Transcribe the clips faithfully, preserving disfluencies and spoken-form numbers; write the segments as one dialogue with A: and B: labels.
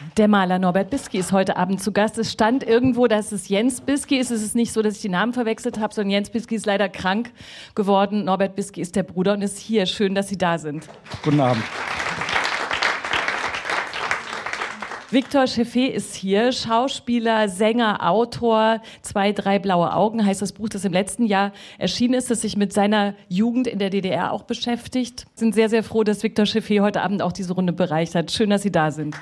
A: Der Maler Norbert Bisky ist heute Abend zu Gast. Es stand irgendwo, dass es Jens Bisky ist. Es ist nicht so, dass ich die Namen verwechselt habe, sondern Jens Bisky ist leider krank geworden. Norbert Bisky ist der Bruder und ist hier. Schön, dass Sie da sind.
B: Guten Abend.
A: Victor Cheffé ist hier, Schauspieler, Sänger, Autor. Zwei, drei blaue Augen heißt das Buch, das im letzten Jahr erschienen ist, das sich mit seiner Jugend in der D D R auch beschäftigt. Wir sind sehr, sehr froh, dass Victor Cheffé heute Abend auch diese Runde bereicht hat. Schön, dass Sie da sind.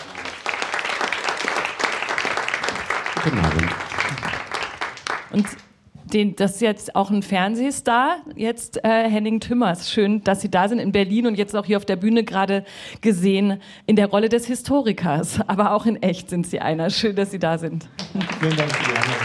C: Guten Abend.
A: Und den, das ist jetzt auch ein Fernsehstar, jetzt äh, Henning Tümmers. Schön, dass Sie da sind in Berlin und jetzt auch hier auf der Bühne gerade gesehen in der Rolle des Historikers. Aber auch in echt sind Sie einer. Schön, dass Sie da sind.
B: Vielen Dank für die Einladung.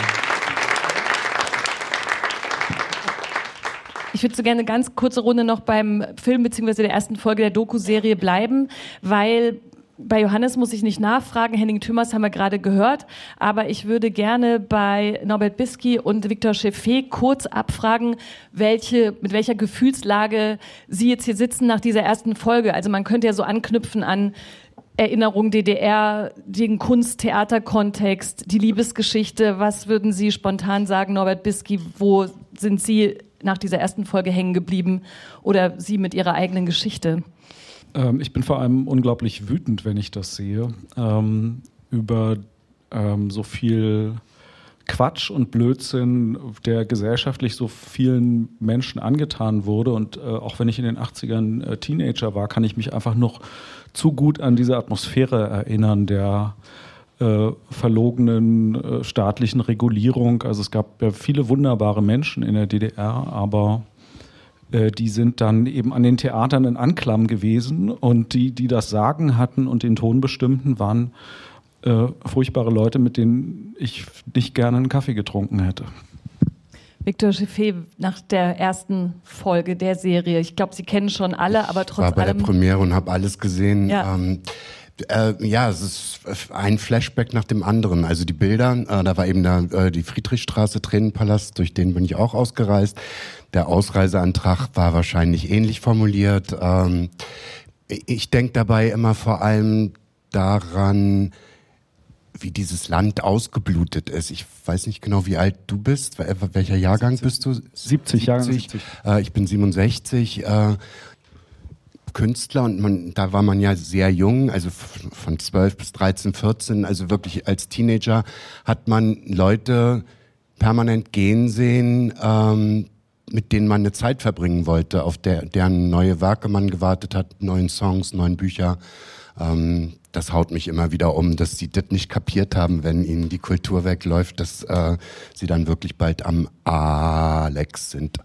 A: Ich würde so gerne eine ganz kurze Runde noch beim Film bzw. der ersten Folge der Doku-Serie bleiben, weil bei Johannes muss ich nicht nachfragen, Henning Tümmers haben wir gerade gehört, aber ich würde gerne bei Norbert Bisky und Victor Cheffé kurz abfragen, welche, mit welcher Gefühlslage Sie jetzt hier sitzen nach dieser ersten Folge. Also man könnte ja so anknüpfen an Erinnerung D D R, den Kunst-Theater-Kontext, die Liebesgeschichte. Was würden Sie spontan sagen, Norbert Bisky, wo sind Sie nach dieser ersten Folge hängen geblieben oder Sie mit Ihrer eigenen Geschichte?
B: Ich bin vor allem unglaublich wütend, wenn ich das sehe, ähm, über ähm, so viel Quatsch und Blödsinn, der gesellschaftlich so vielen Menschen angetan wurde. Und äh, auch wenn ich in den achtzigern äh, Teenager war, kann ich mich einfach noch zu gut an diese Atmosphäre erinnern, der äh, verlogenen äh, staatlichen Regulierung. Also es gab ja viele wunderbare Menschen in der D D R, aber die sind dann eben an den Theatern in Anklam gewesen und die, die das Sagen hatten und den Ton bestimmten, waren äh, furchtbare Leute, mit denen ich nicht gerne einen Kaffee getrunken hätte.
A: Victor Cheffé, nach der ersten Folge der Serie, ich glaube, Sie kennen schon alle, aber trotz allem...
C: Ich war bei
A: allem
C: der Premiere und habe alles gesehen.
A: Ja.
C: Ähm, Äh, ja, es ist ein Flashback nach dem anderen. Also die Bilder, äh, da war eben da, äh, die Friedrichstraße, Tränenpalast, durch den bin ich auch ausgereist. Der Ausreiseantrag war wahrscheinlich ähnlich formuliert. Ähm, ich denke dabei immer vor allem daran, wie dieses Land ausgeblutet ist. Ich weiß nicht genau, wie alt du bist. Welcher Jahrgang bist du?
B: siebzig, Jahrgang siebzig.
C: Äh, ich bin siebenundsechzig. Äh, Künstler und man, da war man ja sehr jung, also von zwölf bis dreizehn, vierzehn, also wirklich als Teenager hat man Leute permanent gehen sehen, ähm, mit denen man eine Zeit verbringen wollte, auf der, deren neue Werke man gewartet hat, neuen Songs, neuen Bücher. Ähm, das haut mich immer wieder um, dass sie das nicht kapiert haben, wenn ihnen die Kultur wegläuft, dass äh, sie dann wirklich bald am Alex sind.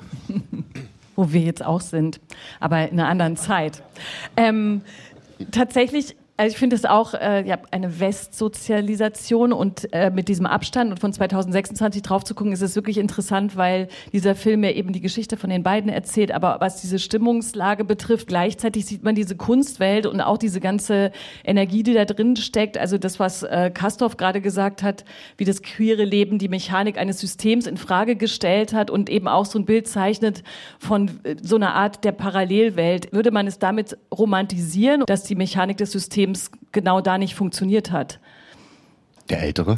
A: Wo wir jetzt auch sind, aber in einer anderen Zeit. Ähm, tatsächlich, also ich finde es auch, äh, ja, eine Westsozialisation und äh, mit diesem Abstand und von zweitausendsechsundzwanzig drauf zu gucken, ist es wirklich interessant, weil dieser Film ja eben die Geschichte von den beiden erzählt, aber was diese Stimmungslage betrifft, gleichzeitig sieht man diese Kunstwelt und auch diese ganze Energie, die da drin steckt, also das, was äh, Castorf gerade gesagt hat, wie das queere Leben die Mechanik eines Systems in Frage gestellt hat und eben auch so ein Bild zeichnet von äh, so einer Art der Parallelwelt. Würde man es damit romantisieren, dass die Mechanik des Systems genau da nicht funktioniert hat?
C: Der Ältere.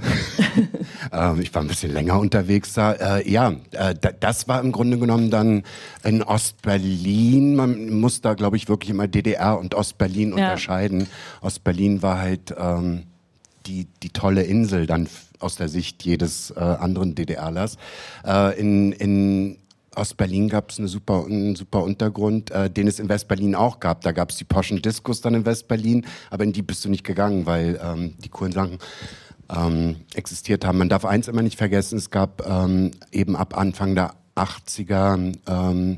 C: ähm, ich war ein bisschen länger unterwegs da. Äh, ja, äh, da, das war im Grunde genommen dann in Ostberlin. Man muss da, glaube ich, wirklich immer D D R und Ostberlin ja. unterscheiden. Ostberlin war halt ähm, die, die tolle Insel dann aus der Sicht jedes äh, anderen DDRlers. Äh, in, in Ostberlin gab es eine super, einen super Untergrund, äh, den es in Westberlin auch gab. Da gab es die Poschen Diskos dann in Westberlin, aber in die bist du nicht gegangen, weil ähm, die coolen Sachen ähm, existiert haben. Man darf eins immer nicht vergessen, es gab ähm, eben ab Anfang der achtziger ähm,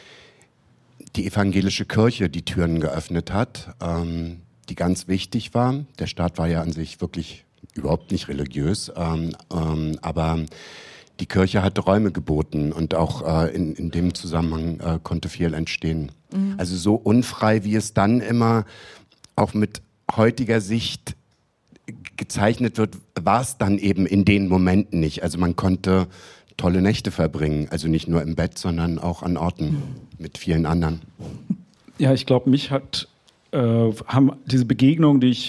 C: die evangelische Kirche, die Türen geöffnet hat, ähm, die ganz wichtig war. Der Staat war ja an sich wirklich überhaupt nicht religiös, ähm, ähm, aber die Kirche hat Räume geboten und auch äh, in, in dem Zusammenhang äh, konnte viel entstehen. Mhm. Also so unfrei, wie es dann immer auch mit heutiger Sicht gezeichnet wird, war es dann eben in den Momenten nicht. Also man konnte tolle Nächte verbringen, also nicht nur im Bett, sondern auch an Orten mhm. mit vielen anderen.
B: Ja, ich glaube, mich hat äh, haben diese Begegnung, die ich